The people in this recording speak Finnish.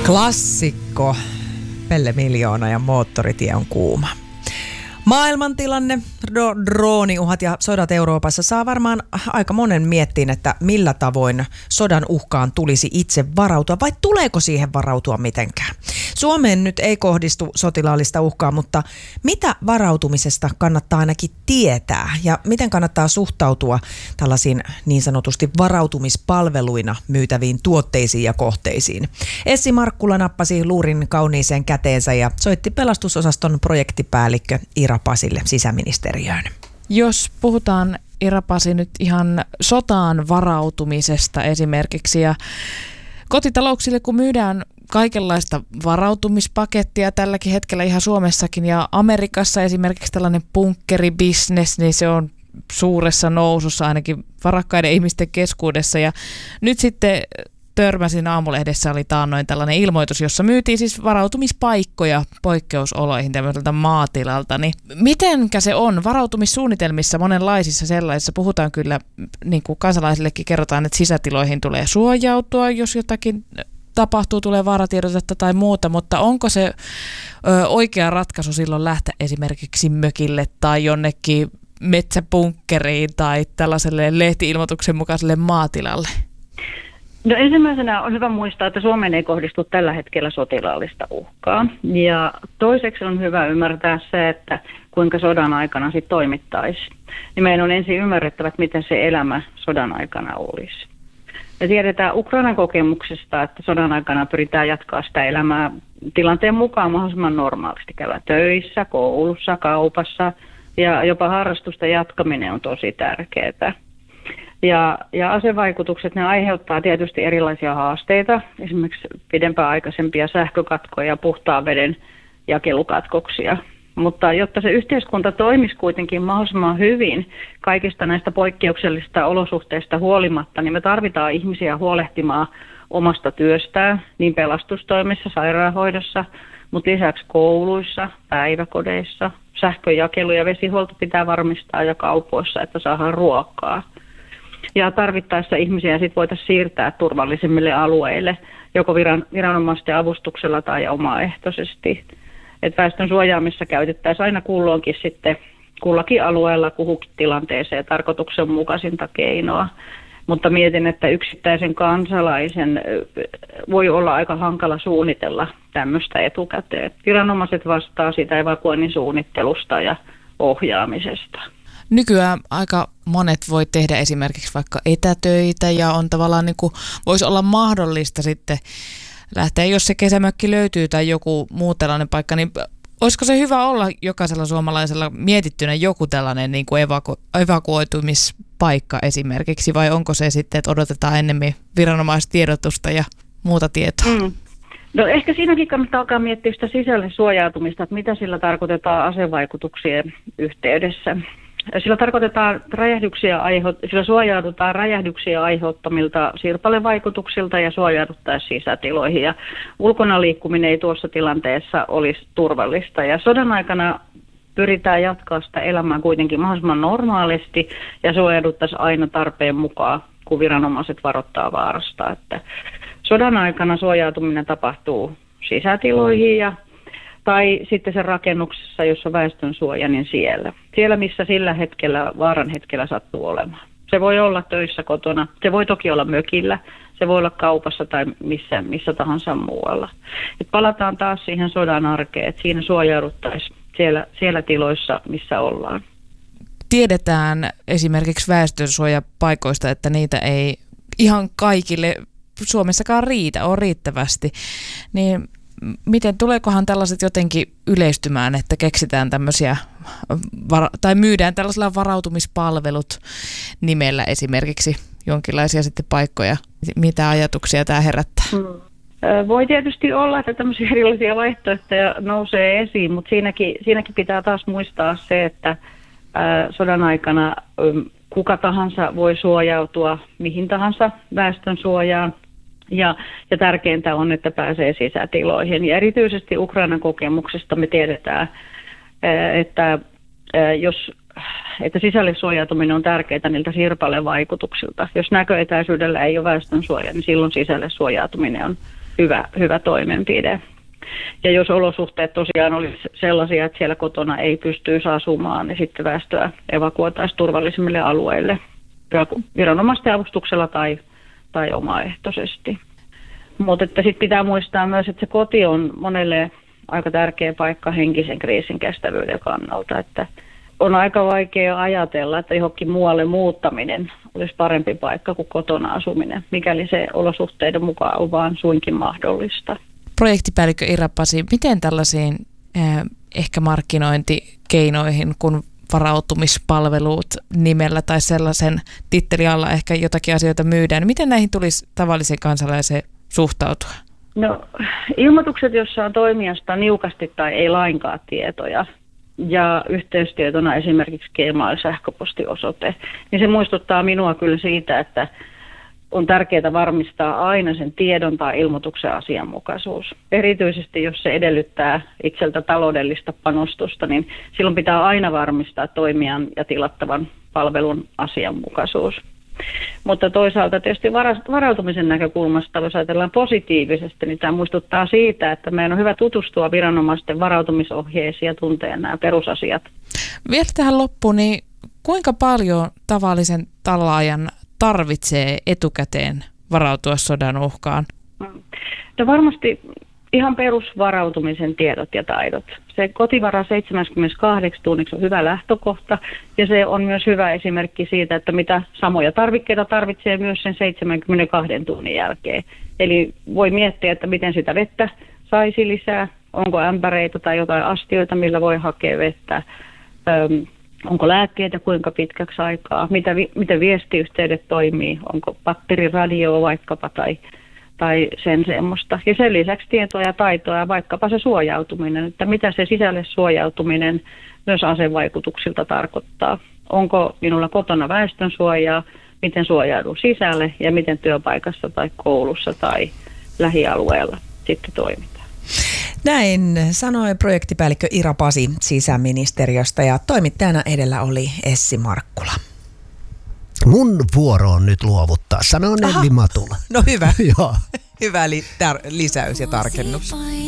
Klassikko. Pelle Miljoona ja Moottoritie on kuuma. Maailmantilanne, drooniuhat ja sodat Euroopassa saa varmaan aika monen miettiin, että millä tavoin sodan uhkaan tulisi itse varautua vai tuleeko siihen varautua mitenkään. Suomeen nyt ei kohdistu sotilaallista uhkaa, mutta mitä varautumisesta kannattaa ainakin tietää ja miten kannattaa suhtautua tällaisiin niin sanotusti varautumispalveluina myytäviin tuotteisiin ja kohteisiin? Essi Markkula nappasi luurin kauniiseen käteensä ja soitti pelastusosaston projektipäällikkö Ira Pasille sisäministeriöön. Jos puhutaan, Ira Pasi, nyt ihan sotaan varautumisesta esimerkiksi ja kotitalouksille, kun myydään kaikenlaista varautumispakettia tälläkin hetkellä ihan Suomessakin ja Amerikassa esimerkiksi tällainen bunkkeribisnes, niin se on suuressa nousussa ainakin varakkaiden ihmisten keskuudessa ja nyt sitten törmäsin aamulehdessä, oli taannoin tällainen ilmoitus, jossa myytiin siis varautumispaikkoja poikkeusoloihin tämmöiseltä maatilalta. Niin mitenkä se on? Varautumissuunnitelmissa monenlaisissa sellaisissa puhutaan kyllä, niin kuin kansalaisillekin kerrotaan, että sisätiloihin tulee suojautua, jos jotakin tapahtuu, tulee vaaratiedotetta tai muuta, mutta onko se oikea ratkaisu silloin lähteä esimerkiksi mökille tai jonnekin metsäpunkkeriin tai tällaiselle lehti-ilmoituksen mukaiselle maatilalle? No ensimmäisenä on hyvä muistaa, että Suomeen ei kohdistu tällä hetkellä sotilaallista uhkaa. Ja toiseksi on hyvä ymmärtää se, että kuinka sodan aikana sitten toimittaisiin. Niin meidän on ensin ymmärrettävä, että miten se elämä sodan aikana olisi. Me tiedetään Ukrainan kokemuksesta, että sodan aikana pyritään jatkaa sitä elämää tilanteen mukaan mahdollisimman normaalisti. Käydään töissä, koulussa, kaupassa ja jopa harrastusta jatkaminen on tosi tärkeää. Ja asevaikutukset, ne aiheuttaa tietysti erilaisia haasteita, esimerkiksi pidempään aikaisempia sähkökatkoja ja puhtaan veden jakelukatkoksia. Mutta jotta se yhteiskunta toimisi kuitenkin mahdollisimman hyvin kaikista näistä poikkeuksellisista olosuhteista huolimatta, niin me tarvitaan ihmisiä huolehtimaan omasta työstään, niin pelastustoimessa, sairaanhoidossa, mutta lisäksi kouluissa, päiväkodeissa, sähköjakelu ja vesihuolto pitää varmistaa ja kaupoissa, että saadaan ruokaa. Ja tarvittaessa ihmisiä sit voitaisiin siirtää turvallisemmille alueille, joko viranomaisten avustuksella tai omaehtoisesti. Et väestön suojaamissa käytettäisiin aina kulloinkin sitten kullakin alueella kuhukin tilanteeseen tarkoituksenmukaisinta keinoa. Mutta mietin, että yksittäisen kansalaisen voi olla aika hankala suunnitella tämmöistä etukäteen. Viranomaiset vastaa siitä evakuoinnin suunnittelusta ja ohjaamisesta. Nykyään aika monet voi tehdä esimerkiksi vaikka etätöitä ja on tavallaan niin kuin, voisi olla mahdollista sitten lähteä, jos se kesämökki löytyy tai joku muu tällainen paikka, niin olisiko se hyvä olla jokaisella suomalaisella mietittynä joku tällainen niin kuin evakuoitumispaikka esimerkiksi vai onko se sitten, että odotetaan ennemmin viranomaistiedotusta ja muuta tietoa? No ehkä siinäkin kannattaa alkaa miettiä sitä sisälle suojautumista, että mitä sillä tarkoitetaan asevaikutuksien yhteydessä. Sillä tarkoitetaan sillä suojaudutaan räjähdyksiä aiheuttamilta sirpalevaikutuksilta ja suojauduttaisiin sisätiloihin. Ja ulkona liikkuminen ei tuossa tilanteessa olisi turvallista. Ja sodan aikana pyritään jatkaa sitä elämää kuitenkin mahdollisimman normaalisti ja suojauduttaisiin aina tarpeen mukaan, kun viranomaiset varoittaa vaarasta. Että sodan aikana suojautuminen tapahtuu sisätiloihin tai sitten sen rakennuksessa, jossa on väestönsuoja, niin siellä, missä sillä hetkellä, vaaran hetkellä sattuu olemaan. Se voi olla töissä kotona, se voi toki olla mökillä, se voi olla kaupassa tai missä tahansa muualla. Et palataan taas siihen sodan arkeen, että siinä suojauduttaisiin siellä tiloissa, missä ollaan. Tiedetään esimerkiksi väestönsuojapaikoista, että niitä ei ihan kaikille Suomessakaan ole riittävästi, niin miten tuleekohan tällaiset jotenkin yleistymään, että keksitään tämmöisiä tai myydään tällaisella varautumispalvelut nimellä esimerkiksi jonkinlaisia sitten paikkoja? Mitä ajatuksia tämä herättää? Voi tietysti olla, että tämmöisiä erilaisia vaihtoehtoja nousee esiin, mutta siinäkin pitää taas muistaa se, että sodan aikana kuka tahansa voi suojautua mihin tahansa väestön suojaan. Ja tärkeintä on, että pääsee sisätiloihin. Ja erityisesti Ukrainan kokemuksesta me tiedetään, että sisälle suojautuminen on tärkeää niiltä sirpalevaikutuksilta. Jos näköetäisyydellä ei ole väestönsuoja, niin silloin sisälle suojautuminen hyvä toimenpide. Ja jos olosuhteet tosiaan olisi sellaisia, että siellä kotona ei pystyisi asumaan, niin sitten väestöä evakuoitaisiin turvallisimmille alueille viranomaisten avustuksella tai omaehtoisesti. Mutta sitten pitää muistaa myös, että se koti on monelle aika tärkeä paikka henkisen kriisin kestävyyden kannalta. Että on aika vaikea ajatella, että johonkin muualle muuttaminen olisi parempi paikka kuin kotona asuminen, mikäli se olosuhteiden mukaan on vaan suinkin mahdollista. Projektipäällikkö Ira Pasi, miten tällaisiin ehkä markkinointikeinoihin, kun varautumispalvelut nimellä tai sellaisen tittelin alla ehkä jotakin asioita myydään, niin miten näihin tulisi tavallisen kansalaisen suhtautua? No, ilmoitukset, joissa on toimijasta niukasti tai ei lainkaan tietoja ja yhteystietona esimerkiksi Gmail-sähköpostiosoite, niin se muistuttaa minua kyllä siitä, että on tärkeää varmistaa aina sen tiedon tai ilmoituksen asianmukaisuus. Erityisesti jos se edellyttää itseltä taloudellista panostusta, niin silloin pitää aina varmistaa toimijan ja tilattavan palvelun asianmukaisuus. Mutta toisaalta tietysti varautumisen näkökulmasta, jos ajatellaan positiivisesti, niin tämä muistuttaa siitä, että meidän on hyvä tutustua viranomaisten varautumisohjeisiin ja tuntea nämä perusasiat. Vielä tähän loppuun, niin kuinka paljon tavallisen tallaajan tarvitsee etukäteen varautua sodan uhkaan? No varmasti ihan perusvarautumisen tiedot ja taidot. Se kotivara 78 tunniksi on hyvä lähtökohta ja se on myös hyvä esimerkki siitä, että mitä samoja tarvikkeita tarvitsee myös sen 72 tunnin jälkeen. Eli voi miettiä, että miten sitä vettä saisi lisää, onko ämpäreitä tai jotain astioita, millä voi hakea vettä, onko lääkkeitä kuinka pitkäksi aikaa, miten viestiyhteydet toimii, onko batteriradioa vaikkapa tai sen semmoista. Ja sen lisäksi tietoa ja taitoa, vaikkapa se suojautuminen, että mitä se sisälle suojautuminen myös asevaikutuksilta tarkoittaa. Onko minulla kotona väestönsuojaa, miten suojaudun sisälle ja miten työpaikassa tai koulussa tai lähialueella sitten toimitaan. Näin sanoi projektipäällikkö Ira Pasi sisäministeriöstä ja toimittajana edellä oli Essi Markkula. Mun vuoro on nyt luovuttaa. Sano Nelli Matula. No hyvä. Joo. Hyvä lisäys ja tarkennus.